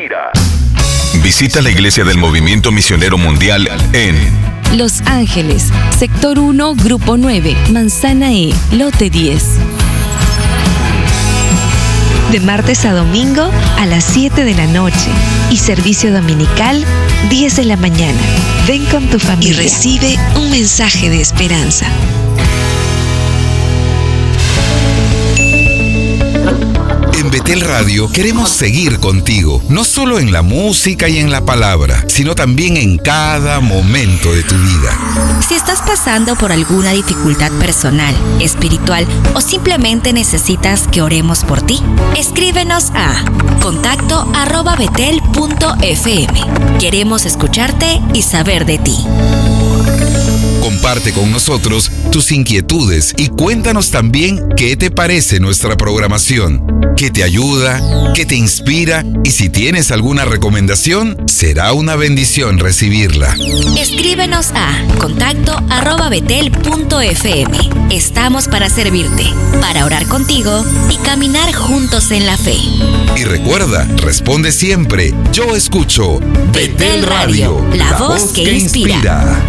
inspira. Visita la Iglesia del Movimiento Misionero Mundial en Los Ángeles, Sector 1, Grupo 9, Manzana E, Lote 10. De martes a domingo a las 7 de la noche y servicio dominical 10 de la mañana. Ven con tu familia y recibe un mensaje de esperanza. En Betel Radio queremos seguir contigo, no solo en la música y en la palabra, sino también en cada momento de tu vida. Si estás pasando por alguna dificultad personal, espiritual o simplemente necesitas que oremos por ti, escríbenos a contacto@betel.fm. Queremos escucharte y saber de ti. Comparte con nosotros tus inquietudes y cuéntanos también qué te parece nuestra programación, qué te ayuda, qué te inspira, y si tienes alguna recomendación, será una bendición recibirla. Escríbenos a contacto@betel.fm. Estamos para servirte, para orar contigo y caminar juntos en la fe. Y recuerda, responde siempre: yo escucho Betel Radio, la voz que inspira.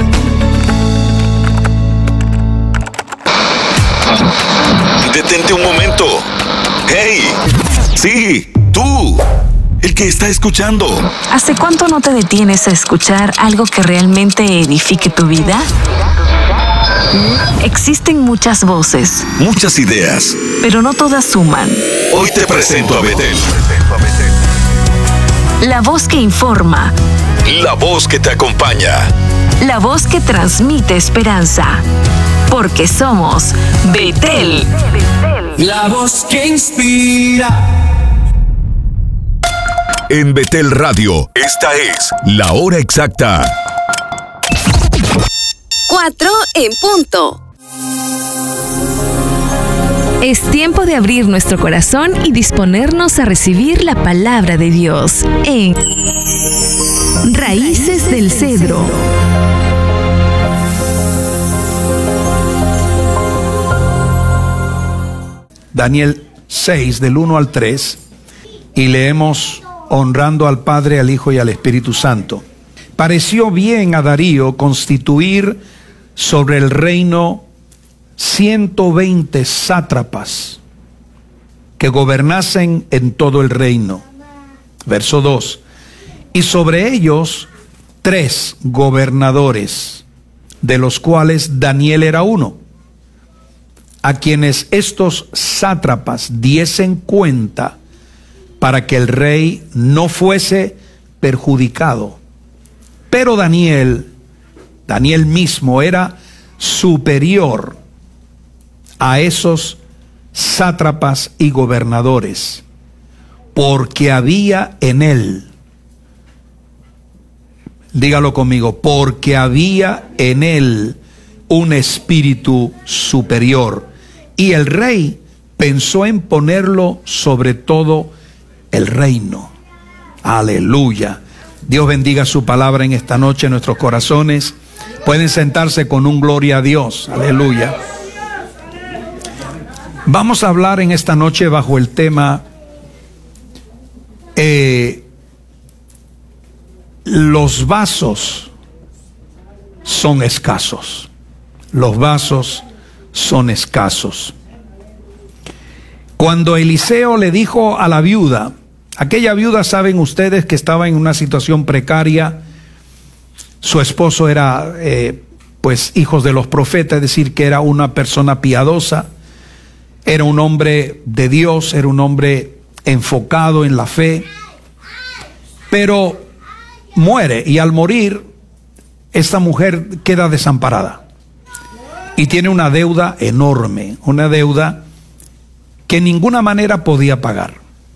Detente un momento. ¡Hey! Sí, tú, el que está escuchando. ¿Hace cuánto no te detienes a escuchar algo que realmente edifique tu vida? Existen muchas voces, Muchas ideas. pero no todas suman. Hoy te presento a Betel. La voz que informa, La voz que te acompaña. la voz que transmite esperanza. Porque somos Betel. La voz que inspira. En Betel Radio, esta es la hora exacta. 4 en punto. Es tiempo de abrir nuestro corazón y disponernos a recibir la palabra de Dios en Raíces del Cedro. Daniel 6, del 1 al 3, y leemos honrando al Padre, al Hijo y al Espíritu Santo. Pareció bien a Darío constituir sobre el reino 120 sátrapas que gobernasen en todo el reino. Verso 2. Y sobre ellos 3 gobernadores, de los cuales Daniel era uno, a quienes estos sátrapas diesen cuenta para que el rey no fuese perjudicado. Pero Daniel mismo era superior a esos sátrapas y gobernadores, porque había en él, dígalo conmigo, porque había en él un espíritu superior. Y el rey pensó en ponerlo sobre todo el reino. Aleluya. Dios bendiga su palabra en esta noche en nuestros corazones. Pueden sentarse con un gloria a Dios. Aleluya. Vamos a hablar en esta noche bajo el tema los vasos son escasos. Los vasos son escasos. Cuando Eliseo le dijo a la viuda, aquella viuda, saben ustedes que estaba en una situación precaria, su esposo era pues hijos de los profetas, es decir, que era una persona piadosa, era un hombre de Dios, era un hombre enfocado en la fe, pero muere, y al morir esta mujer queda desamparada y tiene una deuda enorme, una deuda que en ninguna manera podía pagar.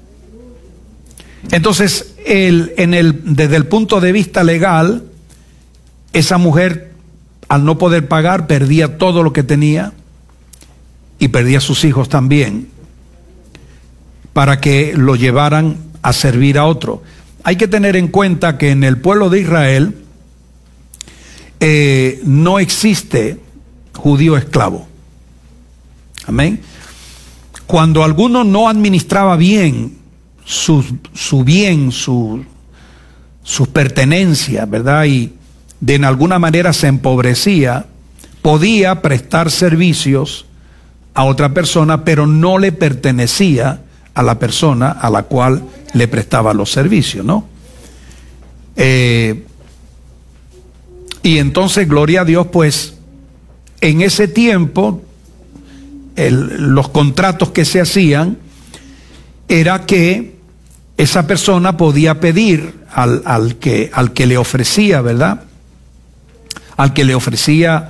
Entonces, desde el punto de vista legal, esa mujer, al no poder pagar, perdía todo lo que tenía y perdía a sus hijos también, para que lo llevaran a servir a otro. Hay que tener en cuenta que en el pueblo de Israel no existe judío esclavo. Amén. Cuando alguno no administraba bien su sus pertenencias, ¿verdad? Y de alguna manera se empobrecía, podía prestar servicios a otra persona, pero no le pertenecía a la persona a la cual le prestaba los servicios, ¿no? Y entonces, gloria a Dios, pues, en ese tiempo, los contratos que se hacían era que esa persona podía pedir al que le ofrecía, ¿verdad? Al que le ofrecía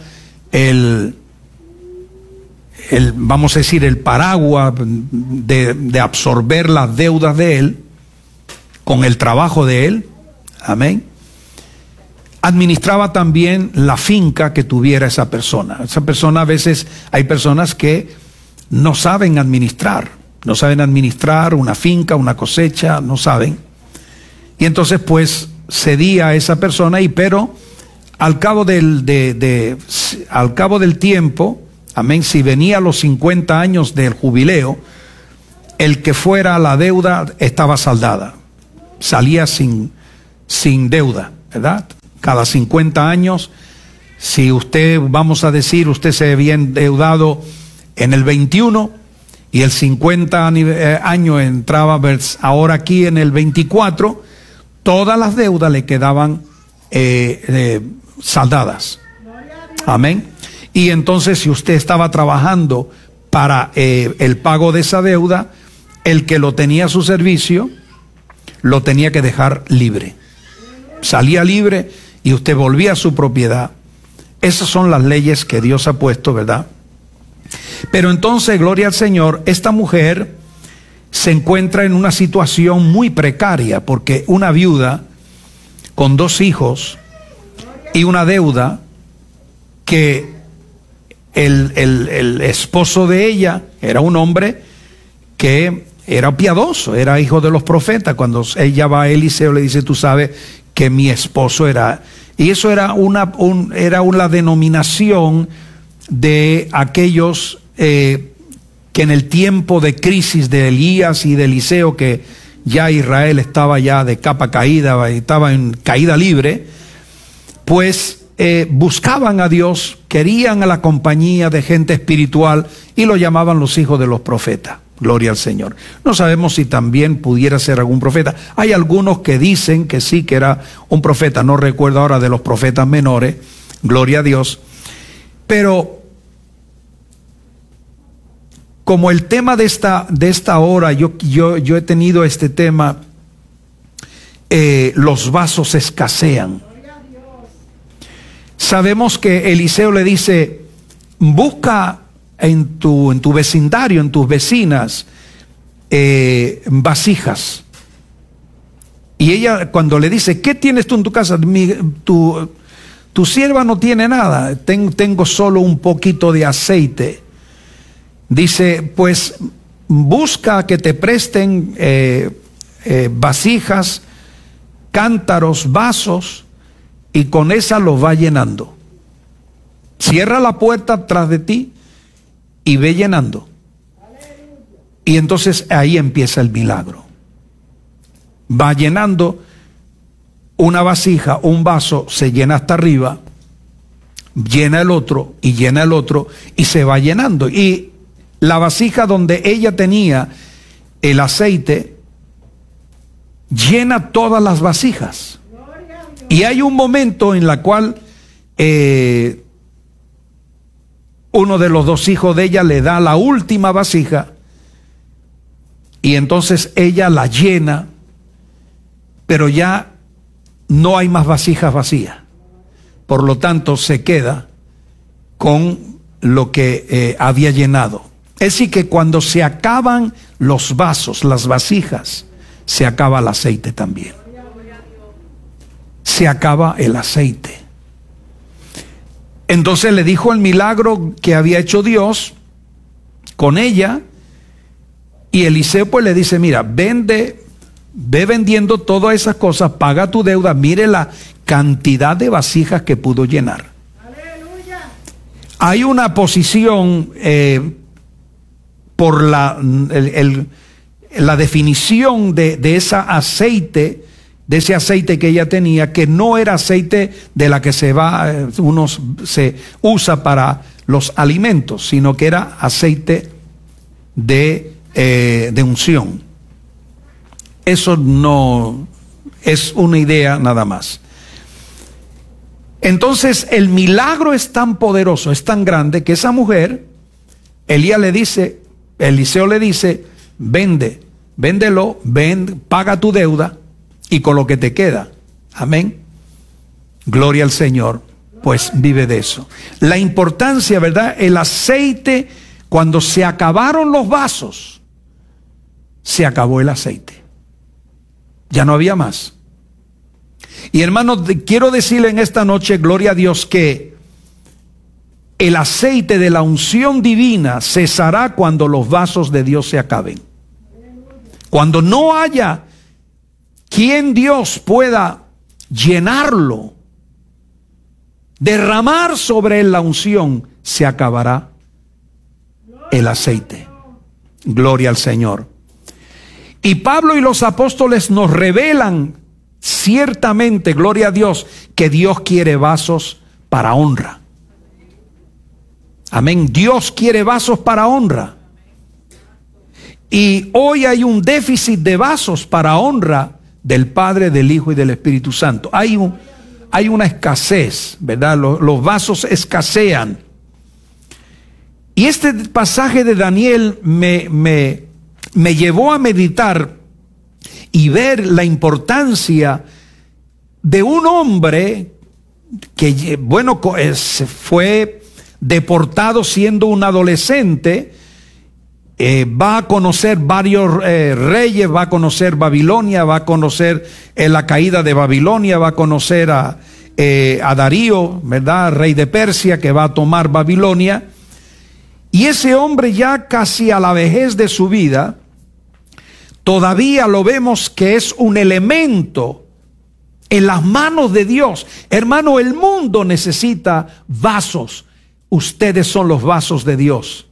vamos a decir, el paraguas de absorber las deudas de él con el trabajo de él. Amén. Administraba también la finca que tuviera esa persona. Esa persona, a veces hay personas que no saben administrar una finca, una cosecha, no saben. Y entonces pues cedía a esa persona, pero al cabo del tiempo, amén, si venía a los 50 años del jubileo, el que fuera la deuda estaba saldada, salía sin deuda, ¿verdad? Cada 50 años, si usted, vamos a decir, usted se había endeudado en el 21 y el 50 año entraba ahora aquí en el 24, todas las deudas le quedaban saldadas. Amén. Y entonces, si usted estaba trabajando para el pago de esa deuda, el que lo tenía a su servicio lo tenía que dejar libre. Salía libre y usted volvía a su propiedad. Esas son las leyes que Dios ha puesto, ¿verdad? Pero entonces, gloria al Señor, esta mujer se encuentra en una situación muy precaria, porque una viuda con 2 hijos y una deuda que el esposo de ella era un hombre que era piadoso, era hijo de los profetas. Cuando ella va a Eliseo, le dice: tú sabes que mi esposo era... Y eso era una denominación de aquellos que en el tiempo de crisis de Elías y de Eliseo, que ya Israel estaba ya de capa caída, estaba en caída libre, pues buscaban a Dios, querían a la compañía de gente espiritual y lo llamaban los hijos de los profetas. Gloria al Señor. No sabemos si también pudiera ser algún profeta. Hay algunos que dicen que sí, que era un profeta. No recuerdo ahora de los profetas menores. Gloria a Dios. Pero como el tema de esta hora, yo he tenido este tema, los vasos escasean. Sabemos que Eliseo le dice: busca en tu vecindario, en tus vecinas, vasijas. Y ella, cuando le dice: ¿qué tienes tú en tu casa? Tu sierva no tiene nada, tengo solo un poquito de aceite. Dice: pues busca que te presten vasijas, cántaros, vasos, y con esa los va llenando. Cierra la puerta tras de ti y ve llenando. Y entonces ahí empieza el milagro. Va llenando una vasija, un vaso, se llena hasta arriba, llena el otro y llena el otro, y se va llenando. Y la vasija donde ella tenía el aceite llena todas las vasijas. Y hay un momento en la cual uno de los 2 hijos de ella le da la última vasija, y entonces ella la llena, pero ya no hay más vasijas vacías. Por lo tanto, se queda con lo que había llenado. Es decir, que cuando se acaban los vasos, las vasijas, se acaba el aceite también. Se acaba el aceite. Entonces le dijo el milagro que había hecho Dios con ella, y Eliseo pues le dice: mira, ve vendiendo todas esas cosas, paga tu deuda, mire la cantidad de vasijas que pudo llenar. ¡Aleluya! Hay una posición por la definición de ese aceite de ese aceite que ella tenía, que no era aceite de la que se usa para los alimentos, sino que era aceite de unción. Eso no es una idea nada más. Entonces el milagro es tan poderoso, es tan grande, que esa mujer, Eliseo le dice, véndelo, paga tu deuda y con lo que te queda, amén, gloria al Señor, pues vive de eso. La importancia, ¿verdad? El aceite, cuando se acabaron los vasos, se acabó el aceite, ya no había más. Y hermanos, quiero decirle en esta noche, gloria a Dios, que el aceite de la unción divina cesará cuando los vasos de Dios se acaben. Cuando no haya quien Dios pueda llenarlo, derramar sobre él la unción, se acabará el aceite. Gloria al Señor. Y Pablo y los apóstoles nos revelan ciertamente, gloria a Dios, que Dios quiere vasos para honra. Amén. Dios quiere vasos para honra. Y hoy hay un déficit de vasos para honra del Padre, del Hijo y del Espíritu Santo. Hay una escasez, ¿verdad? Los vasos escasean. Y este pasaje de Daniel me llevó a meditar y ver la importancia de un hombre que, bueno, fue deportado siendo un adolescente, va a conocer varios reyes, va a conocer Babilonia, va a conocer la caída de Babilonia, va a conocer a Darío, ¿verdad? Rey de Persia, que va a tomar Babilonia. Y ese hombre, ya casi a la vejez de su vida, todavía lo vemos que es un elemento en las manos de Dios. Hermano, el mundo necesita vasos. Ustedes son los vasos de Dios.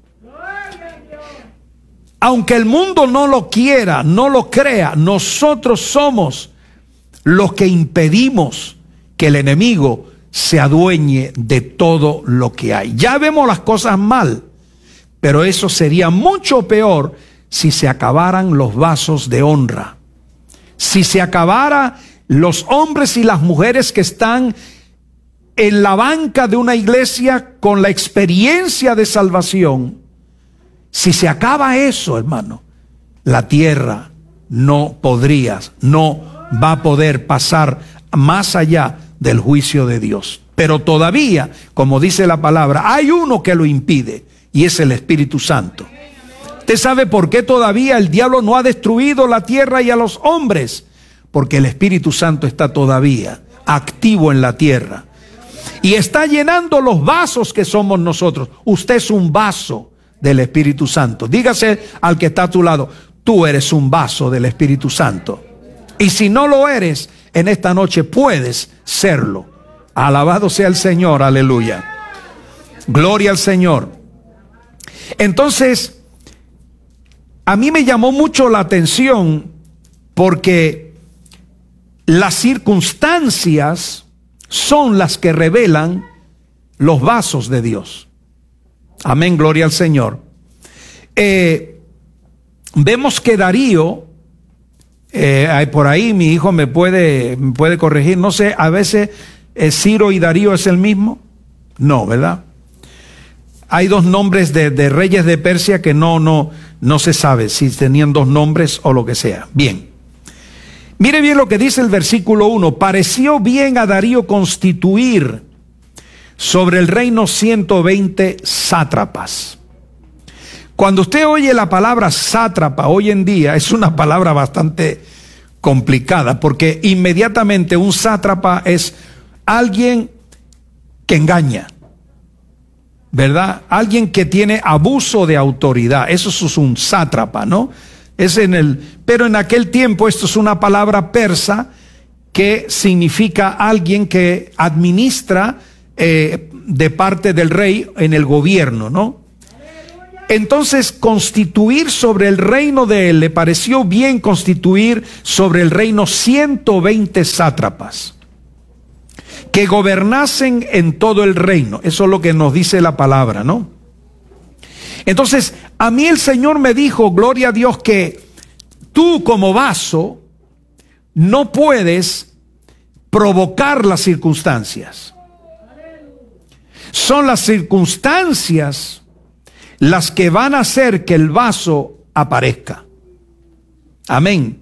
Aunque el mundo no lo quiera, no lo crea, nosotros somos los que impedimos que el enemigo se adueñe de todo lo que hay. Ya vemos las cosas mal, pero eso sería mucho peor si se acabaran los vasos de honra. Si se acabara los hombres y las mujeres que están en la banca de una iglesia con la experiencia de salvación. Si se acaba eso, hermano, la tierra no va a poder pasar más allá del juicio de Dios. Pero todavía, como dice la palabra, hay uno que lo impide, y es el Espíritu Santo. ¿Usted sabe por qué todavía el diablo no ha destruido la tierra y a los hombres? Porque el Espíritu Santo está todavía activo en la tierra y está llenando los vasos que somos nosotros. Usted es un vaso del Espíritu Santo. Dígase al que está a tu lado, tú eres un vaso del Espíritu Santo. Y si no lo eres, en esta noche puedes serlo. Alabado sea el Señor, aleluya. Gloria al Señor. Entonces, a mí me llamó mucho la atención porque las circunstancias son las que revelan los vasos de Dios. Amén, gloria al Señor. Vemos que Darío, por ahí mi hijo me puede corregir, no sé, a veces Ciro y Darío es el mismo. No, ¿verdad? Hay dos nombres de reyes de Persia que no se sabe si tenían dos nombres o lo que sea. Bien. Mire bien lo que dice el versículo 1. Pareció bien a Darío constituir sobre el reino 120 sátrapas. Cuando usted oye la palabra sátrapa hoy en día, es una palabra bastante complicada, porque inmediatamente un sátrapa es alguien que engaña, ¿verdad? Alguien que tiene abuso de autoridad. Eso es un sátrapa, ¿no? Pero en aquel tiempo esto es una palabra persa que significa alguien que administra de parte del rey en el gobierno, ¿no? Entonces, constituir sobre el reino de él, le pareció bien constituir sobre el reino 120 sátrapas que gobernasen en todo el reino. Eso es lo que nos dice la palabra, ¿no? Entonces, a mí el Señor me dijo, gloria a Dios, que tú como vaso no puedes provocar las circunstancias. Son las circunstancias las que van a hacer que el vaso aparezca. Amén.